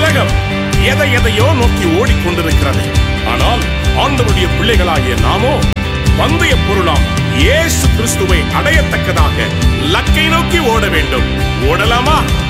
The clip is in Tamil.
உலகம் எதையோ நோக்கி ஓடிக்கொண்டிருக்கிறது. ஆனால் ஆண்டவருடைய பிள்ளைகளாகிய நாமோ பந்தய பொருளாம் இயேசு கிறிஸ்துவை அடையத்தக்கதாக லக்கை நோக்கி ஓட வேண்டும். ஓடலாமா?